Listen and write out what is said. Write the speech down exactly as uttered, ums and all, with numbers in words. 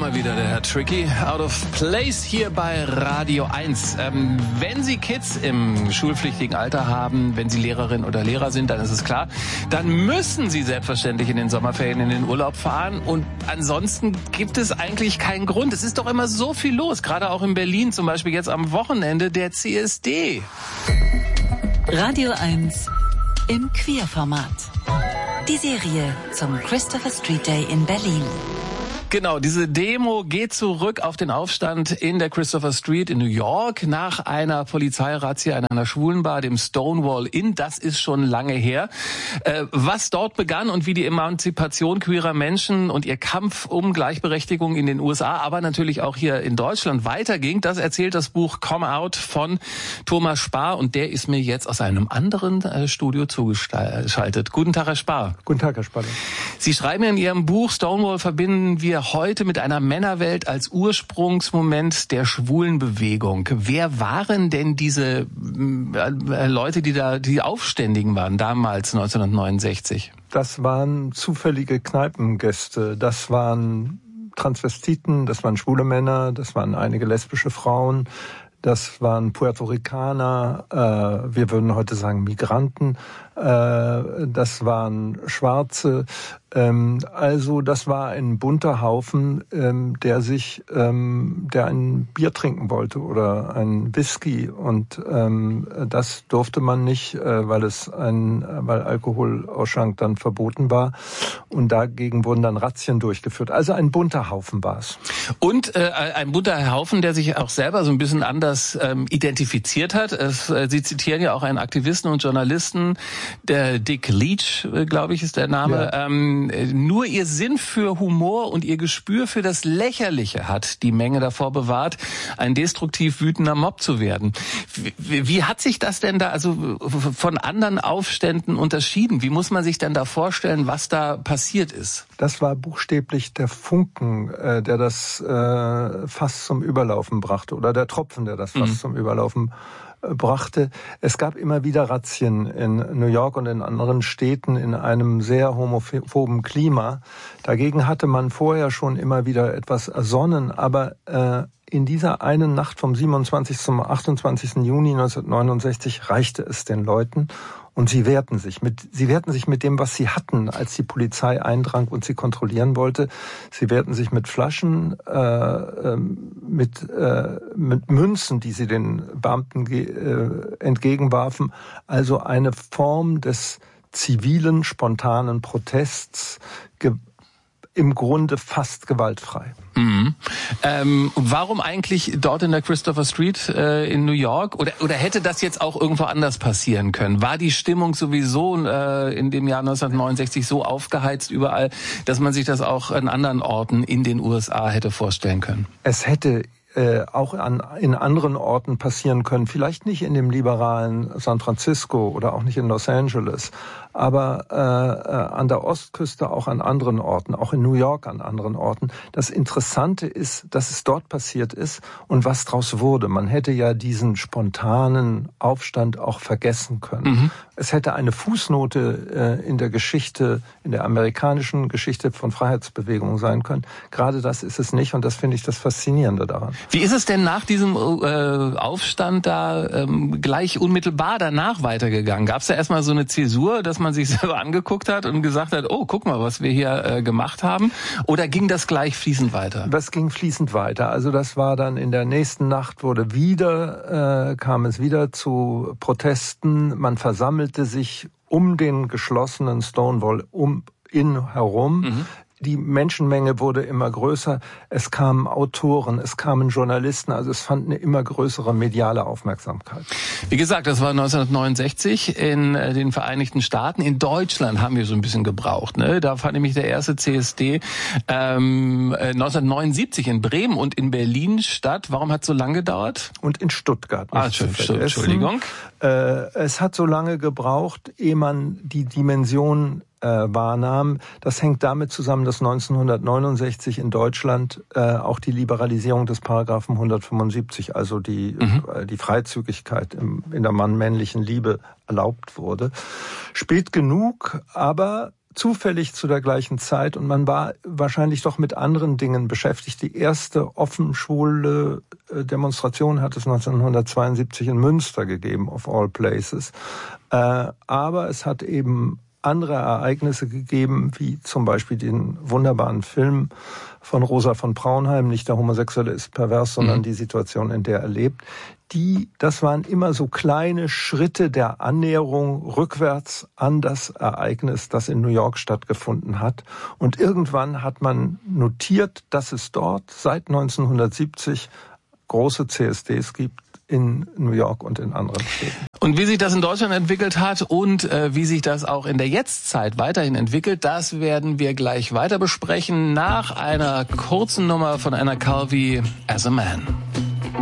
mal wieder der Herr Tricky. Out of Place hier bei Radio eins. Ähm, wenn Sie Kids im schulpflichtigen Alter haben, wenn Sie Lehrerin oder Lehrer sind, dann ist es klar, dann müssen Sie selbstverständlich in den Sommerferien in den Urlaub fahren. Und ansonsten gibt es eigentlich keinen Grund. Es ist doch immer so viel los, gerade auch in Berlin, zum Beispiel jetzt am Wochenende der C S D. Radio eins im Queerformat. Die Serie zum Christopher Street Day in Berlin. Genau, diese Demo geht zurück auf den Aufstand in der Christopher Street in New York nach einer Polizeirazzia in einer Schwulenbar, dem Stonewall Inn. Das ist schon lange her. Äh, was dort begann und wie die Emanzipation queerer Menschen und ihr Kampf um Gleichberechtigung in den U S A, aber natürlich auch hier in Deutschland weiterging, das erzählt das Buch Come Out von Thomas Spahr, und der ist mir jetzt aus einem anderen äh, Studio zugeschaltet. Guten Tag, Herr Spahr. Guten Tag, Herr Spahr. Sie schreiben in Ihrem Buch, Stonewall verbinden wir heute mit einer Männerwelt als Ursprungsmoment der Schwulenbewegung. Wer waren denn diese äh, Leute, die da die Aufständigen waren damals neunzehnhundertneunundsechzig? Das waren zufällige Kneipengäste. Das waren Transvestiten, das waren schwule Männer, das waren einige lesbische Frauen. Das waren Puerto Ricaner, äh, wir würden heute sagen Migranten, äh, das waren Schwarze. Ähm, also das war ein bunter Haufen, ähm, der sich, ähm, der ein Bier trinken wollte oder ein Whisky, und ähm, das durfte man nicht, äh, weil es ein, weil Alkoholausschank dann verboten war, und dagegen wurden dann Razzien durchgeführt. Also ein bunter Haufen war es. Und äh, ein bunter Haufen, der sich auch selber so ein bisschen anders ähm, identifiziert hat. Es, äh, Sie zitieren ja auch einen Aktivisten und Journalisten, der Dick Leach, äh, glaube ich, ist der Name. Ja. Ähm, nur ihr Sinn für Humor und ihr Gespür für das Lächerliche hat die Menge davor bewahrt, ein destruktiv wütender Mob zu werden. Wie, wie hat sich das denn da also von anderen Aufständen unterschieden? Wie muss man sich denn da vorstellen, was da passiert ist? Das war buchstäblich der Funken, äh, der das äh, Fass zum Überlaufen brachte, oder der Tropfen, der das Fass mhm. zum Überlaufen äh, brachte. Es gab immer wieder Razzien in New York und in anderen Städten in einem sehr homophoben Klima. Dagegen hatte man vorher schon immer wieder etwas ersonnen, aber äh, in dieser einen Nacht vom siebenundzwanzigsten zum achtundzwanzigsten Juni neunzehnhundertneunundsechzig reichte es den Leuten. Und sie wehrten sich mit, sie wehrten sich mit dem, was sie hatten, als die Polizei eindrang und sie kontrollieren wollte. Sie wehrten sich mit Flaschen, äh, mit, äh, mit Münzen, die sie den Beamten äh, entgegenwarfen. Also eine Form des zivilen, spontanen Protests, ge- im Grunde fast gewaltfrei. Mhm. Ähm, warum eigentlich dort in der Christopher Street äh, in New York? Oder, oder hätte das jetzt auch irgendwo anders passieren können? War die Stimmung sowieso äh, in dem Jahr neunzehnhundertneunundsechzig so aufgeheizt überall, dass man sich das auch an anderen Orten in den U S A hätte vorstellen können? Es hätte Äh, auch an, in anderen Orten passieren können. Vielleicht nicht in dem liberalen San Francisco oder auch nicht in Los Angeles, aber äh, äh, an der Ostküste auch an anderen Orten, auch in New York an anderen Orten. Das Interessante ist, dass es dort passiert ist und was draus wurde. Man hätte ja diesen spontanen Aufstand auch vergessen können. Mhm. Es hätte eine Fußnote äh, in der Geschichte, in der amerikanischen Geschichte von Freiheitsbewegungen sein können. Gerade das ist es nicht, und das finde ich das Faszinierende daran. Wie ist es denn nach diesem äh, Aufstand da ähm, gleich unmittelbar danach weitergegangen? Gab es da erstmal so eine Zäsur, dass man sich selber angeguckt hat und gesagt hat, oh, guck mal, was wir hier äh, gemacht haben? Oder ging das gleich fließend weiter? Das ging fließend weiter. Also das war dann in der nächsten Nacht, wurde wieder, äh, kam es wieder zu Protesten. Man versammelte sich um den geschlossenen Stonewall um Inn herum. Mhm. Die Menschenmenge wurde immer größer. Es kamen Autoren, es kamen Journalisten, also es fand eine immer größere mediale Aufmerksamkeit. Wie gesagt, das war neunzehnhundertneunundsechzig in den Vereinigten Staaten. In Deutschland haben wir so ein bisschen gebraucht. Ne? Da fand nämlich der erste C S D ähm, neunzehnhundertneunundsiebzig in Bremen und in Berlin statt. Warum hat es so lange gedauert? Und in Stuttgart. Ah, Entschuldigung. Äh, es hat so lange gebraucht, ehe man die Dimension Äh, wahrnahm. Das hängt damit zusammen, dass neunzehnhundertneunundsechzig in Deutschland äh, auch die Liberalisierung des Paragraphen hundertfünfundsiebzig, also die, mhm. äh, die Freizügigkeit im, in der mann-männlichen Liebe erlaubt wurde. Spät genug, aber zufällig zu der gleichen Zeit und man war wahrscheinlich doch mit anderen Dingen beschäftigt. Die erste offen schwule Demonstration hat es neunzehnhundertzweiundsiebzig in Münster gegeben, of all places. Aber es hat eben andere Ereignisse gegeben, wie zum Beispiel den wunderbaren Film von Rosa von Braunheim, nicht der Homosexuelle ist pervers, sondern mhm. die Situation, in der er lebt. Die, das waren immer so kleine Schritte der Annäherung rückwärts an das Ereignis, das in New York stattgefunden hat. Und irgendwann hat man notiert, dass es dort seit neunzehnhundertsiebzig große C S Ds gibt in New York und in anderen Städten. Und wie sich das in Deutschland entwickelt hat und äh, wie sich das auch in der Jetztzeit weiterhin entwickelt, das werden wir gleich weiter besprechen nach einer kurzen Nummer von Anna Calvi, As a Man.